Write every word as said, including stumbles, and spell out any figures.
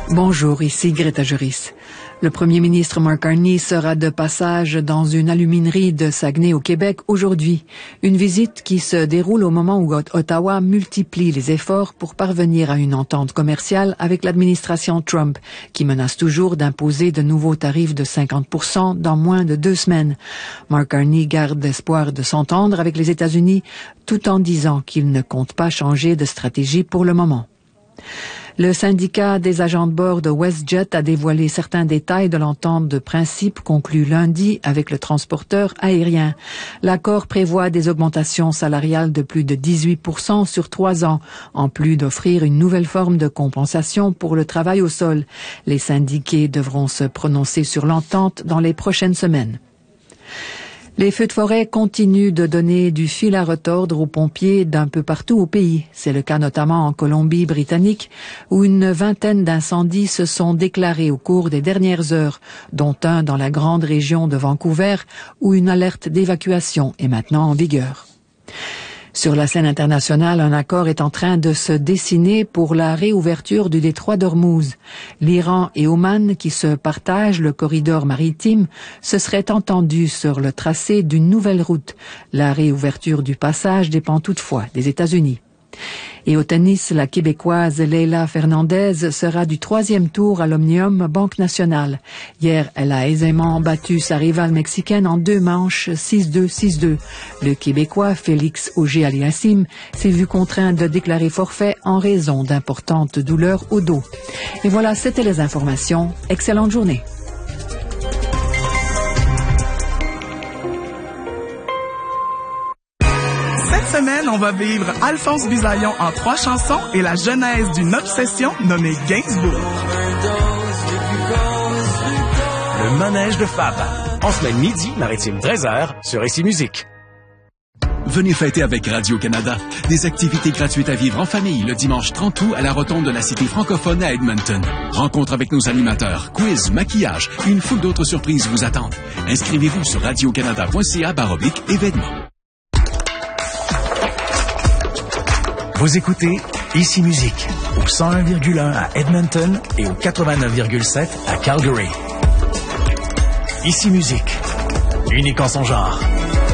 Bonjour, ici Greta Juris. Le premier ministre Mark Carney sera de passage dans une aluminerie de Saguenay au Québec aujourd'hui. Une visite qui se déroule au moment où Ottawa multiplie les efforts pour parvenir à une entente commerciale avec l'administration Trump, qui menace toujours d'imposer de nouveaux tarifs de cinquante pour cent dans moins de deux semaines. Mark Carney garde espoir de s'entendre avec les États-Unis, tout en disant qu'il ne compte pas changer de stratégie pour le moment. Le syndicat des agents de bord de WestJet a dévoilé certains détails de l'entente de principe conclue lundi avec le transporteur aérien. L'accord prévoit des augmentations salariales de plus de dix-huit pour cent sur trois ans, en plus d'offrir une nouvelle forme de compensation pour le travail au sol. Les syndiqués devront se prononcer sur l'entente dans les prochaines semaines. Les feux de forêt continuent de donner du fil à retordre aux pompiers d'un peu partout au pays. C'est le cas notamment en Colombie-Britannique, où une vingtaine d'incendies se sont déclarés au cours des dernières heures, dont un dans la grande région de Vancouver, où une alerte d'évacuation est maintenant en vigueur. Sur la scène internationale, un accord est en train de se dessiner pour la réouverture du détroit d'Ormuz. L'Iran et Oman, qui se partagent le corridor maritime, se seraient entendus sur le tracé d'une nouvelle route. La réouverture du passage dépend toutefois des États-Unis. Et au tennis, la Québécoise Leila Fernandez sera du troisième tour à l'Omnium Banque Nationale. Hier, elle a aisément battu sa rivale mexicaine en deux manches, six deux, six deux. Le Québécois Félix Auger-Aliassime s'est vu contraint de déclarer forfait en raison d'importantes douleurs au dos. Et voilà, c'était les informations. Excellente journée. Cette semaine, on va vivre Alphonse Bisaillon en trois chansons et la genèse d'une obsession nommée Gainsbourg. Le manège de Fab. En semaine midi, maritime treize heures, sur Ici Musique. Venez fêter avec Radio-Canada. Des activités gratuites à vivre en famille le dimanche trente août à la rotonde de la Cité francophone à Edmonton. Rencontre avec nos animateurs, quiz, maquillage et une foule d'autres surprises vous attendent. Inscrivez-vous sur radiocanada.ca baroblique événements. Vous écoutez Ici Musique au cent un virgule un à Edmonton et au quatre-vingt-neuf virgule sept à Calgary. Ici Musique, unique en son genre.